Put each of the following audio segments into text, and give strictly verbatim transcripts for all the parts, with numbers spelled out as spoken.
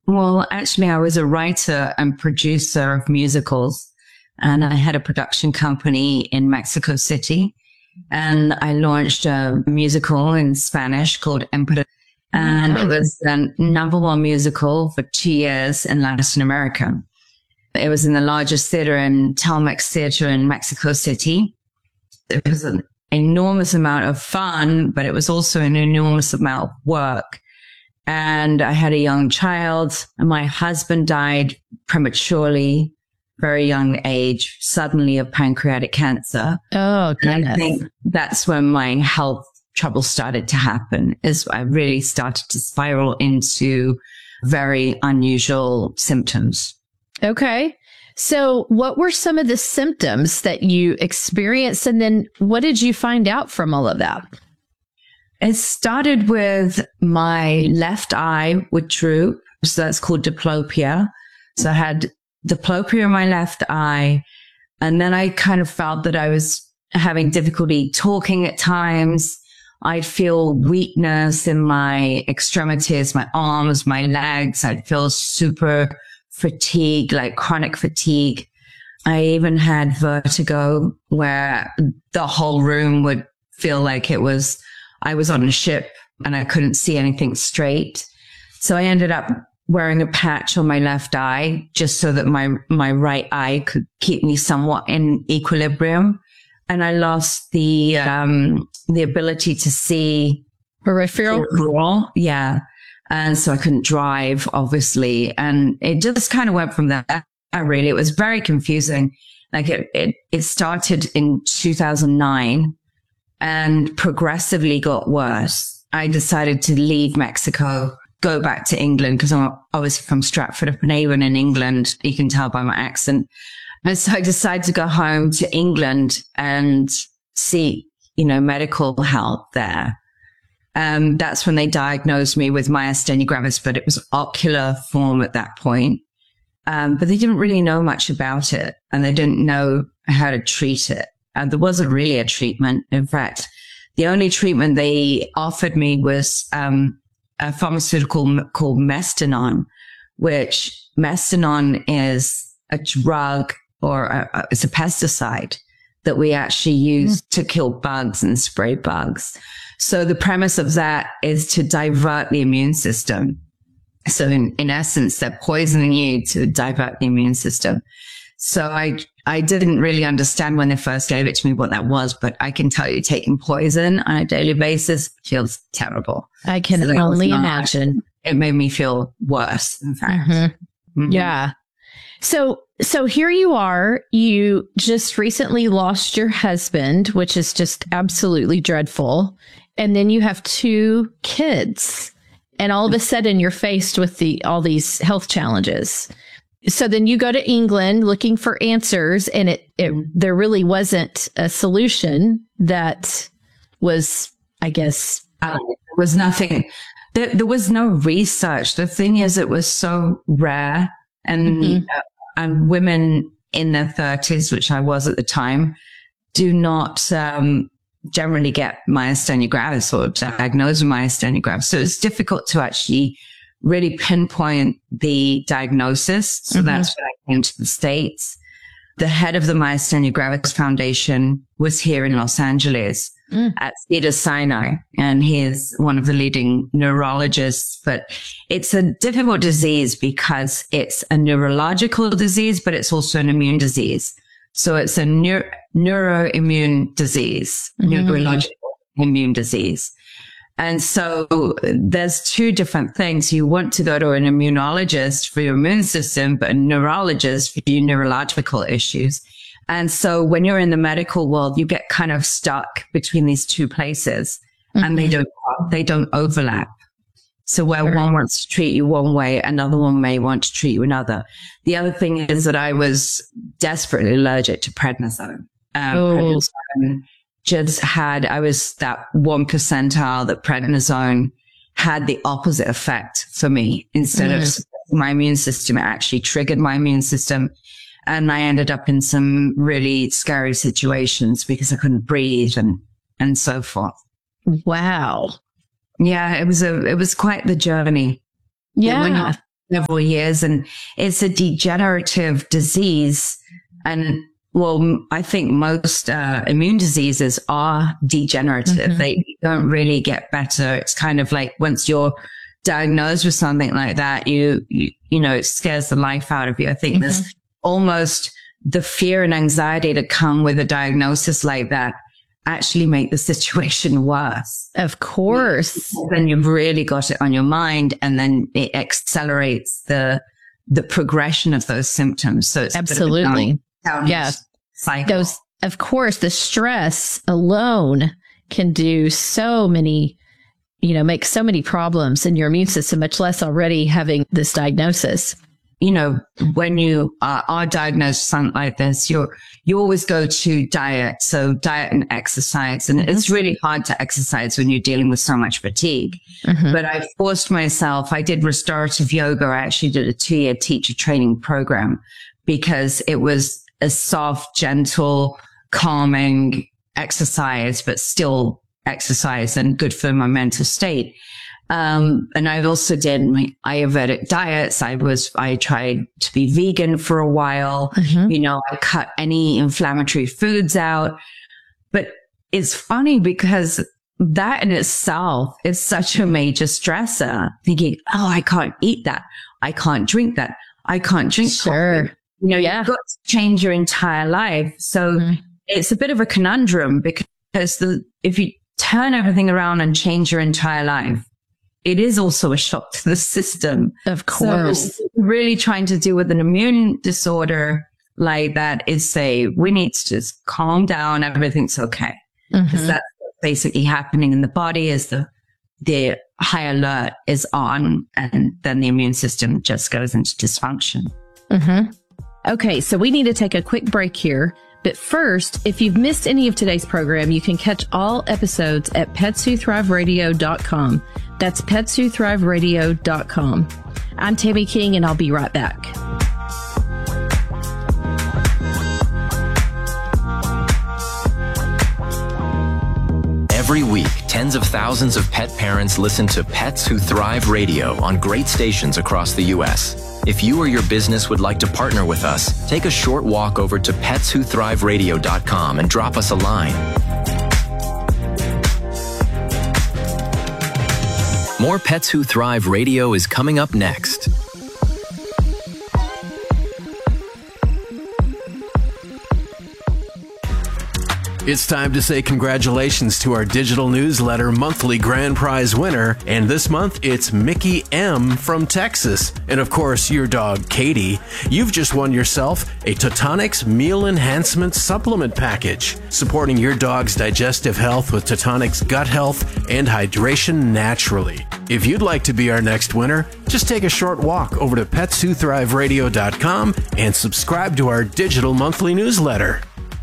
Well, actually, I was a writer and producer of musicals, and I had a production company in Mexico City, and I launched a musical in Spanish called Emperor, and it was the number one musical for two years in Latin America. It was in the largest theater in Telmex Theater in Mexico City. It was an enormous amount of fun, but it was also an enormous amount of work. And I had a young child, and my husband died prematurely, very young age, suddenly of pancreatic cancer. Oh, goodness. And I think that's when my health trouble started to happen, is I really started to spiral into very unusual symptoms. Okay. So what were some of the symptoms that you experienced? And then what did you find out from all of that? It started with my left eye would droop. So that's called diplopia. So I had diplopia in my left eye. And then I kind of felt that I was having difficulty talking at times. I'd feel weakness in my extremities, my arms, my legs. I'd feel super fatigued, like chronic fatigue. I even had vertigo where the whole room would feel like it was, I was on a ship and I couldn't see anything straight. So I ended up wearing a patch on my left eye just so that my, my right eye could keep me somewhat in equilibrium. And I lost the, um, the ability to see peripheral. Yeah. And so I couldn't drive, obviously. And it just kind of went from there. I really, it was very confusing. Like it, it, it started in two thousand nine and progressively got worse. I decided to leave Mexico, go back to England, because I'm obviously from Stratford-upon-Avon in England. You can tell by my accent. And so I decided to go home to England and seek, you know, medical help there. Um, that's when they diagnosed me with myasthenia gravis, but it was ocular form at that point. Um, but they didn't really know much about it, and they didn't know how to treat it. And there wasn't really a treatment. In fact, the only treatment they offered me was um, a pharmaceutical called Mestinon, which Mestinon is a drug or a, it's a pesticide that we actually use mm. to kill bugs and spray bugs. So the premise of that is to divert the immune system. So in, in essence, they're poisoning you to divert the immune system. So I, I didn't really understand when they first gave it to me what that was, but I can tell you taking poison on a daily basis feels terrible. I can so only not, imagine. It made me feel worse, in fact. Mm-hmm. Mm-hmm. Yeah. So, so here you are, you just recently lost your husband, which is just absolutely dreadful. And then you have two kids, and all of a sudden you're faced with the, all these health challenges. So then you go to England looking for answers, and it, it, there really wasn't a solution that was, I guess, uh, there was nothing. There, there was no research. The thing is, it was so rare, and, mm-hmm. uh, and women in their thirties, which I was at the time, do not, um, generally get myasthenia gravis or diagnosed with myasthenia gravis. So it's difficult to actually really pinpoint the diagnosis. So mm-hmm. that's when I came to the States. The head of the Myasthenia Gravis Foundation was here in Los Angeles mm. at Cedars-Sinai, and he is one of the leading neurologists. But it's a difficult disease because it's a neurological disease, but it's also an immune disease. So it's a neuro, neuroimmune disease, mm-hmm. neurological immune disease. And so there's two different things. You want to go to an immunologist for your immune system, but a neurologist for your neurological issues. And so when you're in the medical world, you get kind of stuck between these two places, mm-hmm. and they don't, they don't overlap. So where sure. one wants to treat you one way, another one may want to treat you another. The other thing is that I was desperately allergic to prednisone. Um, oh. prednisone just had, I was that one percentile that prednisone had the opposite effect for me. Instead mm. of my immune system, it actually triggered my immune system. And I ended up in some really scary situations because I couldn't breathe and, and so forth. Wow. Yeah, it was a, it was quite the journey. Yeah. When you, several years, and it's a degenerative disease. And well, I think most uh, immune diseases are degenerative. Mm-hmm. They don't really get better. It's kind of like once you're diagnosed with something like that, you, you, you know, it scares the life out of you. I think mm-hmm. there's almost the fear and anxiety that come with a diagnosis like that actually make the situation worse. Of course. Then you've really got it on your mind, and then it accelerates the, the progression of those symptoms. So it's absolutely. Yeah. Cycle. Those, of course, the stress alone can do so many, you know, make so many problems in your immune system, much less already having this diagnosis. You know, when you are, are diagnosed with something like this, you're, you always go to diet. So diet and exercise. And mm-hmm. it's really hard to exercise when you're dealing with so much fatigue. Mm-hmm. But I forced myself. I did restorative yoga. I actually did a two year teacher training program because it was a soft, gentle, calming exercise, but still exercise and good for my mental state. Um, and I also did my Ayurvedic diets. I was, I tried to be vegan for a while. Mm-hmm. You know, I cut any inflammatory foods out. But it's funny because that in itself is such a major stressor. Thinking, oh, I can't eat that. I can't drink that. I can't drink sure. coffee. You know, yeah. you've got to change your entire life. So mm-hmm. it's a bit of a conundrum because the, if you turn everything around and change your entire life, it is also a shock to the system. Of course. So really trying to deal with an immune disorder like that is say, we need to just calm down. Everything's okay. Because mm-hmm. that's what's basically happening in the body is the, the high alert is on, and then the immune system just goes into dysfunction. Mm-hmm. Okay, so we need to take a quick break here. But first, if you've missed any of today's program, you can catch all episodes at pets who thrive radio dot com. That's pets who thrive radio dot com. I'm Tammy King, and I'll be right back. Every week, tens of thousands of pet parents listen to Pets Who Thrive Radio on great stations across the U S If you or your business would like to partner with us, take a short walk over to pets who thrive radio dot com and drop us a line. More Pets Who Thrive Radio is coming up next. It's time to say congratulations to our digital newsletter monthly grand prize winner. And this month, it's Mickey M. from Texas. And of course, your dog, Katie. You've just won yourself a Totonics Meal Enhancement Supplement Package, supporting your dog's digestive health with Totonics gut health and hydration naturally. If you'd like to be our next winner, just take a short walk over to pets who thrive radio dot com and subscribe to our digital monthly newsletter.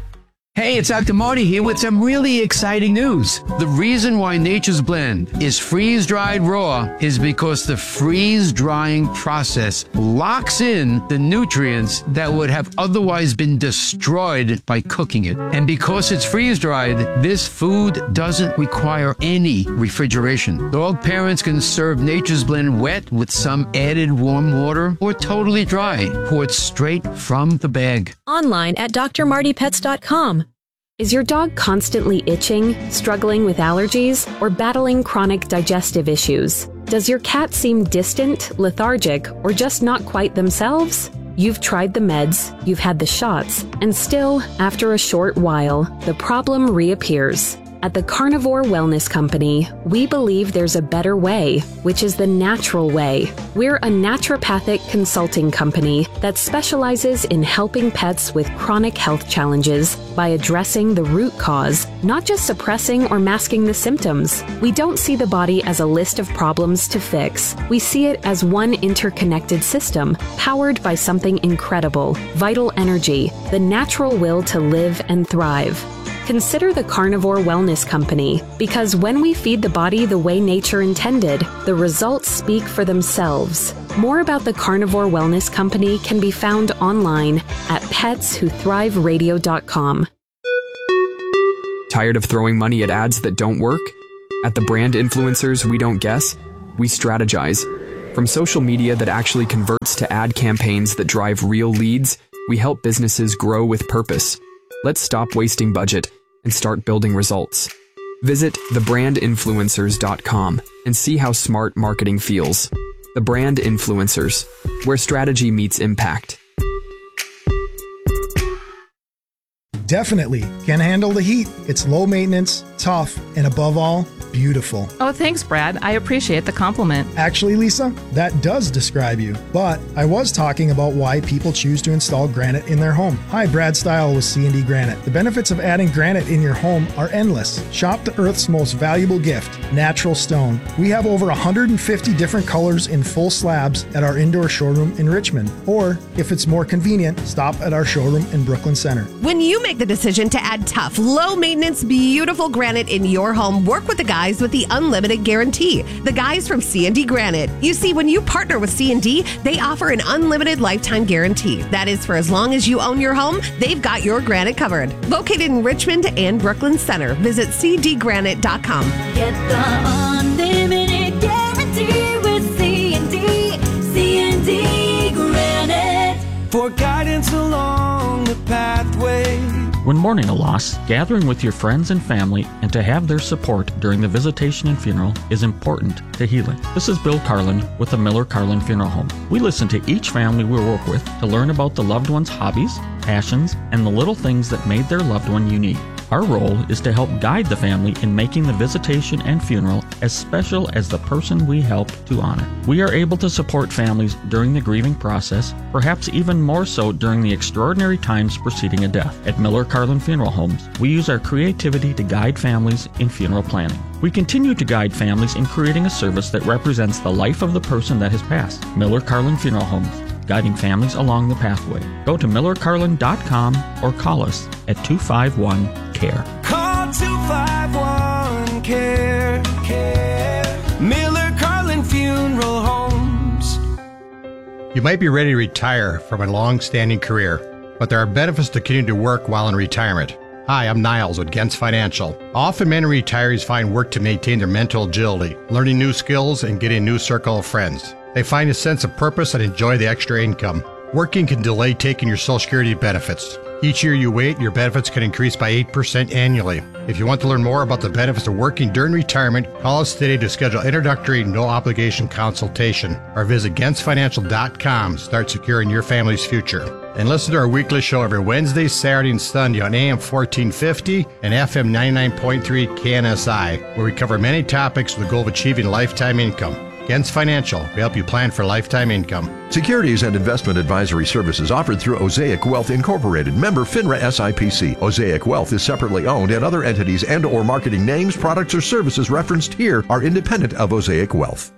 Hey, it's Doctor Marty here with some really exciting news. The reason why Nature's Blend is freeze-dried raw is because the freeze-drying process locks in the nutrients that would have otherwise been destroyed by cooking it. And because it's freeze-dried, this food doesn't require any refrigeration. Dog parents can serve Nature's Blend wet with some added warm water or totally dry, poured straight from the bag. Online at D R Marty Pets dot com. Is your dog constantly itching, struggling with allergies, or battling chronic digestive issues? Does your cat seem distant, lethargic, or just not quite themselves? You've tried the meds, you've had the shots, and still, after a short while, the problem reappears. At the Carnivore Wellness Company, we believe there's a better way, which is the natural way. We're a naturopathic consulting company that specializes in helping pets with chronic health challenges by addressing the root cause, not just suppressing or masking the symptoms. We don't see the body as a list of problems to fix. We see it as one interconnected system, powered by something incredible, vital energy, the natural will to live and thrive. Consider the Carnivore Wellness Company, because when we feed the body the way nature intended, the results speak for themselves. More about the Carnivore Wellness Company can be found online at pets who thrive radio dot com. Tired of throwing money at ads that don't work? At the brand influencers we don't guess, we strategize. From social media that actually converts to ad campaigns that drive real leads, we help businesses grow with purpose. Let's stop wasting budget and start building results. Visit the brand influencers dot com and see how smart marketing feels. The Brand Influencers, where strategy meets impact. Definitely can handle the heat. It's low maintenance, tough, and above all, beautiful. Oh, thanks, Brad. I appreciate the compliment. Actually, Lisa, that does describe you. But I was talking about why people choose to install granite in their home. Hi, Brad Stile with C and D Granite. The benefits of adding granite in your home are endless. Shop the Earth's most valuable gift, natural stone. We have over one hundred fifty different colors in full slabs at our indoor showroom in Richmond. Or, if it's more convenient, stop at our showroom in Brooklyn Center. When you make the decision to add tough, low-maintenance, beautiful granite in your home, work with the guys with the Unlimited Guarantee. The guys from C and D Granite. You see, when you partner with C and D, they offer an unlimited lifetime guarantee. That is for as long as you own your home, they've got your granite covered. Located in Richmond and Brooklyn Center. Visit c d granite dot com. Get the unlimited guarantee with C and D. C and D Granite. For guidance along the pathway. When mourning a loss, gathering with your friends and family and to have their support during the visitation and funeral is important to healing. This is Bill Carlin with the Miller Carlin Funeral Home. We listen to each family we work with to learn about the loved one's hobbies, passions, and the little things that made their loved one unique. Our role is to help guide the family in making the visitation and funeral as special as the person we help to honor. We are able to support families during the grieving process, perhaps even more so during the extraordinary times preceding a death. At Miller Carlin Funeral Homes, we use our creativity to guide families in funeral planning. We continue to guide families in creating a service that represents the life of the person that has passed. Miller Carlin Funeral Homes, guiding families along the pathway. Go to miller carlin dot com or call us at two five one, C A R E. Call two five one, C A R E. Care. Miller Carlin Funeral Homes. You might be ready to retire from a long-standing career, but there are benefits to continuing to work while in retirement. Hi, I'm Niles with Gens Financial. Often many retirees find work to maintain their mental agility, learning new skills, and getting a new circle of friends. They find a sense of purpose and enjoy the extra income. Working can delay taking your Social Security benefits. Each year you wait, your benefits can increase by eight percent annually. If you want to learn more about the benefits of working during retirement, call us today to schedule introductory no-obligation consultation or visit gens financial dot com to start securing your family's future. And listen to our weekly show every Wednesday, Saturday, and Sunday on A M fourteen fifty and F M ninety-nine point three K N S I, where we cover many topics with the goal of achieving lifetime income. Gens Financial, we help you plan for lifetime income. Securities and investment advisory services offered through Osaic Wealth Incorporated, member FINRA S I P C. Osaic Wealth is separately owned, and other entities and or marketing names, products, or services referenced here are independent of Osaic Wealth.